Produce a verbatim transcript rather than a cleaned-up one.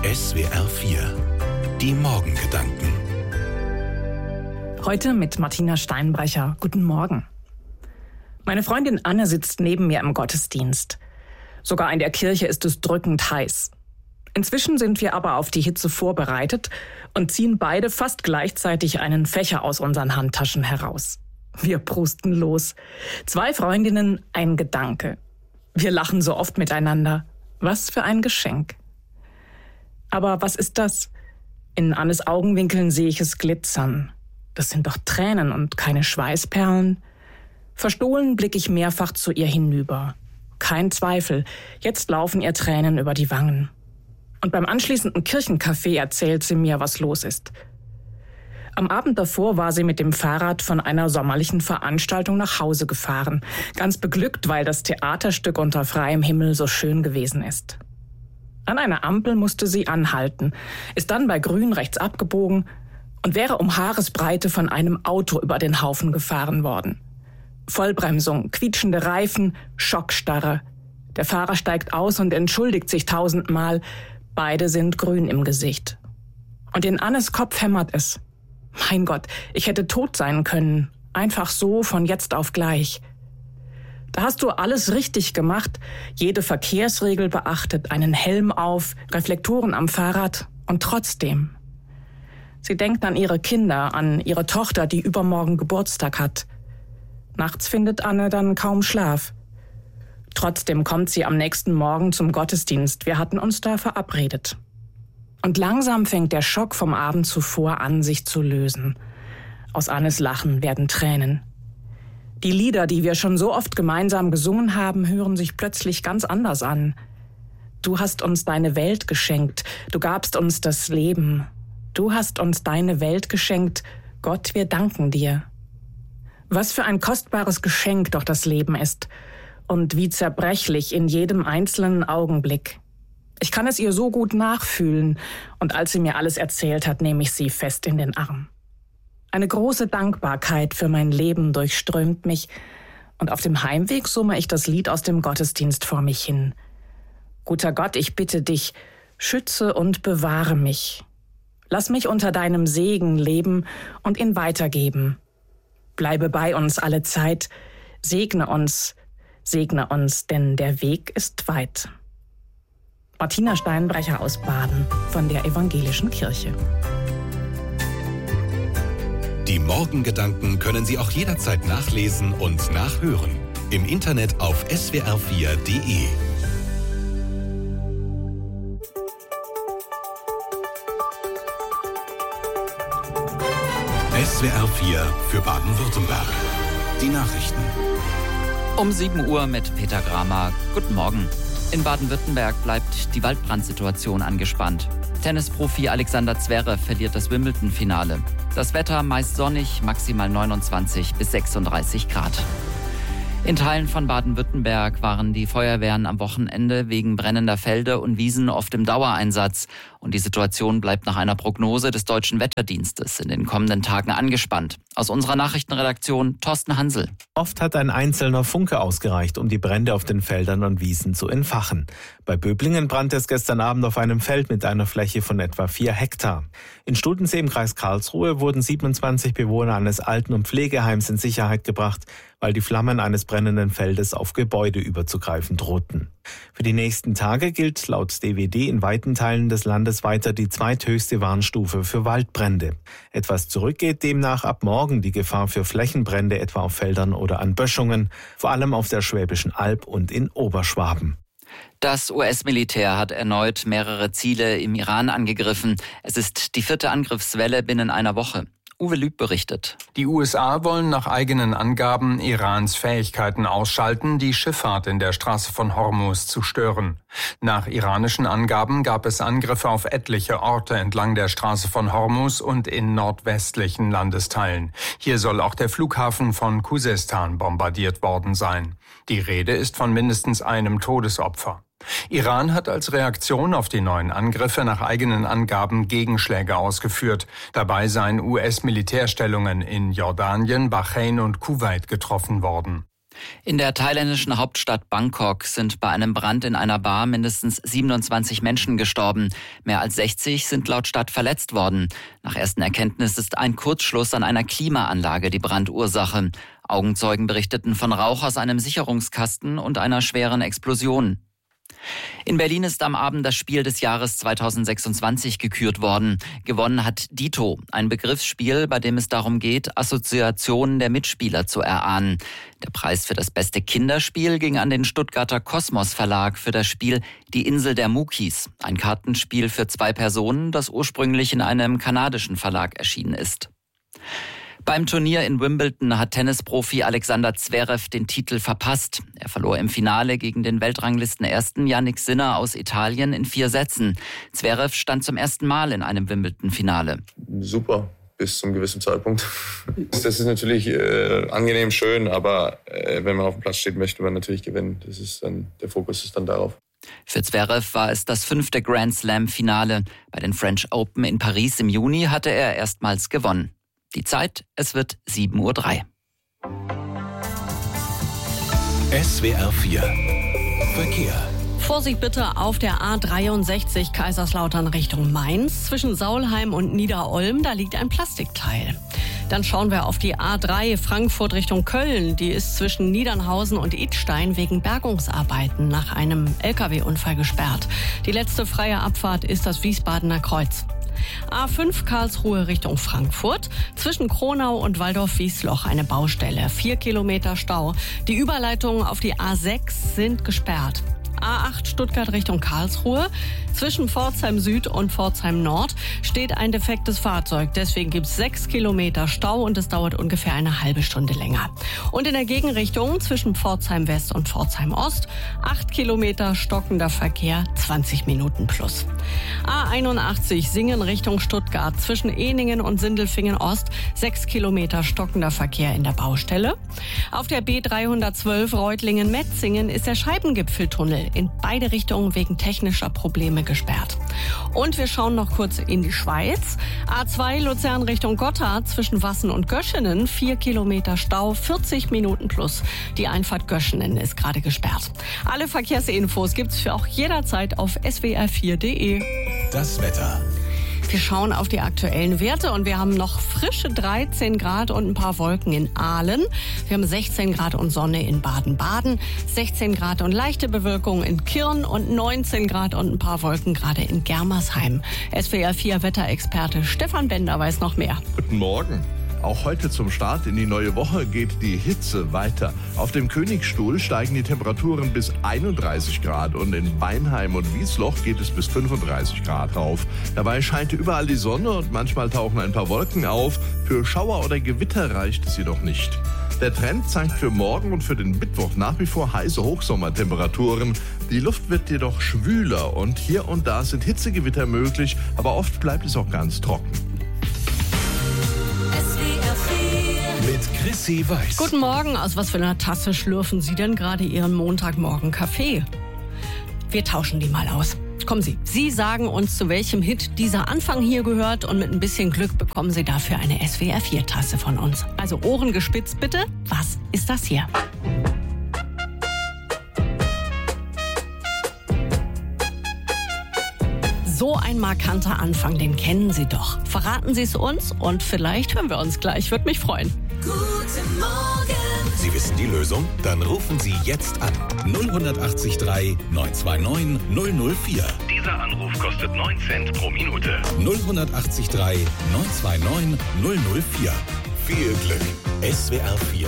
S W R vier. Die Morgengedanken. Heute mit Martina Steinbrecher. Guten Morgen. Meine Freundin Anne sitzt neben mir im Gottesdienst. Sogar in der Kirche ist es drückend heiß. Inzwischen sind wir aber auf die Hitze vorbereitet und ziehen beide fast gleichzeitig einen Fächer aus unseren Handtaschen heraus. Wir prusten los. Zwei Freundinnen, ein Gedanke. Wir lachen so oft miteinander. Was für ein Geschenk. Aber was ist das? In Annes Augenwinkeln sehe ich es glitzern. Das sind doch Tränen und keine Schweißperlen. Verstohlen blicke ich mehrfach zu ihr hinüber. Kein Zweifel, jetzt laufen ihr Tränen über die Wangen. Und beim anschließenden Kirchencafé erzählt sie mir, was los ist. Am Abend davor war sie mit dem Fahrrad von einer sommerlichen Veranstaltung nach Hause gefahren. Ganz beglückt, weil das Theaterstück unter freiem Himmel so schön gewesen ist. An einer Ampel musste sie anhalten, ist dann bei Grün rechts abgebogen und wäre um Haaresbreite von einem Auto über den Haufen gefahren worden. Vollbremsung, quietschende Reifen, Schockstarre. Der Fahrer steigt aus und entschuldigt sich tausendmal. Beide sind grün im Gesicht. Und in Annes Kopf hämmert es. Mein Gott, ich hätte tot sein können. Einfach so, von jetzt auf gleich. Da hast du alles richtig gemacht, jede Verkehrsregel beachtet, einen Helm auf, Reflektoren am Fahrrad und trotzdem. Sie denkt an ihre Kinder, an ihre Tochter, die übermorgen Geburtstag hat. Nachts findet Anne dann kaum Schlaf. Trotzdem kommt sie am nächsten Morgen zum Gottesdienst. Wir hatten uns da verabredet. Und langsam fängt der Schock vom Abend zuvor an, sich zu lösen. Aus Annes Lachen werden Tränen. Die Lieder, die wir schon so oft gemeinsam gesungen haben, hören sich plötzlich ganz anders an. Du hast uns deine Welt geschenkt, du gabst uns das Leben. Du hast uns deine Welt geschenkt, Gott, wir danken dir. Was für ein kostbares Geschenk doch das Leben ist und wie zerbrechlich in jedem einzelnen Augenblick. Ich kann es ihr so gut nachfühlen und als sie mir alles erzählt hat, nehme ich sie fest in den Arm. Eine große Dankbarkeit für mein Leben durchströmt mich und auf dem Heimweg summe ich das Lied aus dem Gottesdienst vor mich hin. Guter Gott, ich bitte dich, schütze und bewahre mich. Lass mich unter deinem Segen leben und ihn weitergeben. Bleibe bei uns alle Zeit, segne uns, segne uns, denn der Weg ist weit. Martina Steinbrecher aus Baden von der Evangelischen Kirche. Die Morgengedanken können Sie auch jederzeit nachlesen und nachhören. Im Internet auf S W R vier Punkt de. S W R vier für Baden-Württemberg. Die Nachrichten. Um sieben Uhr mit Peter Gramer. Guten Morgen. In Baden-Württemberg bleibt die Waldbrandsituation angespannt. Tennisprofi Alexander Zverev verliert das Wimbledon-Finale. Das Wetter meist sonnig, maximal neunundzwanzig bis sechsunddreißig Grad. In Teilen von Baden-Württemberg waren die Feuerwehren am Wochenende wegen brennender Felder und Wiesen oft im Dauereinsatz. Und die Situation bleibt nach einer Prognose des Deutschen Wetterdienstes in den kommenden Tagen angespannt. Aus unserer Nachrichtenredaktion Thorsten Hansel. Oft hat ein einzelner Funke ausgereicht, um die Brände auf den Feldern und Wiesen zu entfachen. Bei Böblingen brannte es gestern Abend auf einem Feld mit einer Fläche von etwa vier Hektar. In Stutensee im Kreis Karlsruhe wurden siebenundzwanzig Bewohner eines Alten- und Pflegeheims in Sicherheit gebracht, weil die Flammen eines brennenden Feldes auf Gebäude überzugreifen drohten. Für die nächsten Tage gilt laut D W D in weiten Teilen des Landes weiter die zweithöchste Warnstufe für Waldbrände. Etwas zurückgeht demnach ab morgen die Gefahr für Flächenbrände etwa auf Feldern oder an Böschungen, vor allem auf der Schwäbischen Alb und in Oberschwaben. Das U S-Militär hat erneut mehrere Ziele im Iran angegriffen. Es ist die vierte Angriffswelle binnen einer Woche. Uwe Lüb berichtet. Die U S A wollen nach eigenen Angaben Irans Fähigkeiten ausschalten, die Schifffahrt in der Straße von Hormuz zu stören. Nach iranischen Angaben gab es Angriffe auf etliche Orte entlang der Straße von Hormuz und in nordwestlichen Landesteilen. Hier soll auch der Flughafen von Khuzestan bombardiert worden sein. Die Rede ist von mindestens einem Todesopfer. Iran hat als Reaktion auf die neuen Angriffe nach eigenen Angaben Gegenschläge ausgeführt. Dabei seien U S-Militärstellungen in Jordanien, Bahrain und Kuwait getroffen worden. In der thailändischen Hauptstadt Bangkok sind bei einem Brand in einer Bar mindestens siebenundzwanzig Menschen gestorben. Mehr als sechzig sind laut Stadt verletzt worden. Nach ersten Erkenntnissen ist ein Kurzschluss an einer Klimaanlage die Brandursache. Augenzeugen berichteten von Rauch aus einem Sicherungskasten und einer schweren Explosion. In Berlin ist am Abend das Spiel des Jahres zweitausendsechsundzwanzig gekürt worden. Gewonnen hat Dito, ein Begriffsspiel, bei dem es darum geht, Assoziationen der Mitspieler zu erahnen. Der Preis für das beste Kinderspiel ging an den Stuttgarter Kosmos Verlag für das Spiel Die Insel der Mukis, ein Kartenspiel für zwei Personen, das ursprünglich in einem kanadischen Verlag erschienen ist. Beim Turnier in Wimbledon hat Tennisprofi Alexander Zverev den Titel verpasst. Er verlor im Finale gegen den Weltranglistenersten Jannik Sinner aus Italien in vier Sätzen. Zverev stand zum ersten Mal in einem Wimbledon-Finale. Super, bis zum gewissen Zeitpunkt. Das ist natürlich äh, angenehm schön, aber äh, wenn man auf dem Platz steht, möchte man natürlich gewinnen. Das ist dann, der Fokus ist dann darauf. Für Zverev war es das fünfte Grand Slam-Finale. Bei den French Open in Paris im Juni hatte er erstmals gewonnen. Die Zeit, es wird sieben Uhr drei. S W R vier Verkehr. Vorsicht bitte auf der A dreiundsechzig Kaiserslautern Richtung Mainz. Zwischen Saulheim und Niederolm, da liegt ein Plastikteil. Dann schauen wir auf die A drei Frankfurt Richtung Köln. Die ist zwischen Niedernhausen und Idstein wegen Bergungsarbeiten nach einem L K W-Unfall gesperrt. Die letzte freie Abfahrt ist das Wiesbadener Kreuz. A fünf Karlsruhe Richtung Frankfurt. Zwischen Kronau und Waldorf-Wiesloch eine Baustelle. Vier Kilometer Stau. Die Überleitungen auf die A sechs sind gesperrt. A acht Stuttgart Richtung Karlsruhe. Zwischen Pforzheim Süd und Pforzheim Nord steht ein defektes Fahrzeug. Deswegen gibt es sechs Kilometer Stau und es dauert ungefähr eine halbe Stunde länger. Und in der Gegenrichtung zwischen Pforzheim West und Pforzheim Ost acht Kilometer stockender Verkehr, zwanzig Minuten plus. A einundachtzig Singen Richtung Stuttgart. Zwischen Ehningen und Sindelfingen Ost sechs Kilometer stockender Verkehr in der Baustelle. Auf der B dreihundertzwölf Reutlingen-Metzingen ist der Scheibengipfeltunnel in beide Richtungen wegen technischer Probleme gesperrt. Und wir schauen noch kurz in die Schweiz. A zwei Luzern Richtung Gotthard zwischen Wassen und Göschenen, vier Kilometer Stau, vierzig Minuten plus. Die Einfahrt Göschenen ist gerade gesperrt. Alle Verkehrsinfos gibt's für auch jederzeit auf S W R vier Punkt de. Das Wetter. Wir schauen auf die aktuellen Werte und wir haben noch frische dreizehn Grad und ein paar Wolken in Aalen. Wir haben sechzehn Grad und Sonne in Baden-Baden, sechzehn Grad und leichte Bewölkung in Kirn und neunzehn Grad und ein paar Wolken gerade in Germersheim. S W R vier Wetterexperte Stefan Bender weiß noch mehr. Guten Morgen. Auch heute zum Start in die neue Woche geht die Hitze weiter. Auf dem Königsstuhl steigen die Temperaturen bis einunddreißig Grad und in Weinheim und Wiesloch geht es bis fünfunddreißig Grad rauf. Dabei scheint überall die Sonne und manchmal tauchen ein paar Wolken auf. Für Schauer oder Gewitter reicht es jedoch nicht. Der Trend zeigt für morgen und für den Mittwoch nach wie vor heiße Hochsommertemperaturen. Die Luft wird jedoch schwüler und hier und da sind Hitzegewitter möglich, aber oft bleibt es auch ganz trocken. Mit Chrissy Weiß. Guten Morgen. Aus was für einer Tasse schlürfen Sie denn gerade Ihren Montagmorgen-Kaffee? Wir tauschen die mal aus. Kommen Sie, Sie sagen uns, zu welchem Hit dieser Anfang hier gehört und mit ein bisschen Glück bekommen Sie dafür eine S W R vier Tasse von uns. Also Ohren gespitzt bitte. Was ist das hier? So ein markanter Anfang, den kennen Sie doch. Verraten Sie es uns und vielleicht hören wir uns gleich. Würde mich freuen. Guten Morgen. Sie wissen die Lösung? Dann rufen Sie jetzt an. null acht drei neun zwei neun null null vier. Dieser Anruf kostet neun Cent pro Minute. null acht drei neun zwei neun null null vier. Viel Glück. S W R vier